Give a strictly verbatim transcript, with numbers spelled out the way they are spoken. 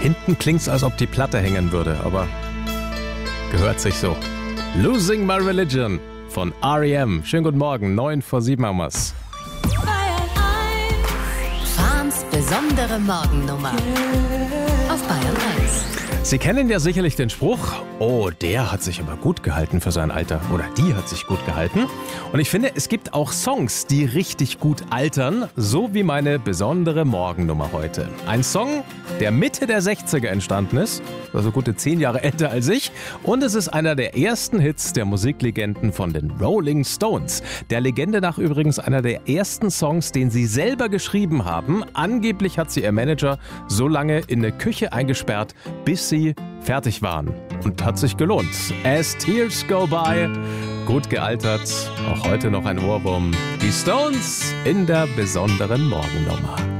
Hinten klingt's, als ob die Platte hängen würde, aber gehört sich so. Losing My Religion von R E M. Schönen guten Morgen, neun vor sieben haben wir's. Fahns besondere Morgennummer auf Bayern eins. Sie kennen ja sicherlich den Spruch, oh, der hat sich aber gut gehalten für sein Alter. Oder die hat sich gut gehalten. Und ich finde, es gibt auch Songs, die richtig gut altern, so wie meine besondere Morgennummer heute. Ein Song, der Mitte der sechziger entstanden ist, also gute zehn Jahre älter als ich. Und es ist einer der ersten Hits der Musiklegenden von den Rolling Stones. Der Legende nach übrigens einer der ersten Songs, den sie selber geschrieben haben. Angeblich hat sie ihr Manager so lange in der Küche eingesperrt, bis sie fertig waren. Und hat sich gelohnt. As Tears Go By, gut gealtert, auch heute noch ein Ohrwurm. Die Stones in der besonderen Morgennummer.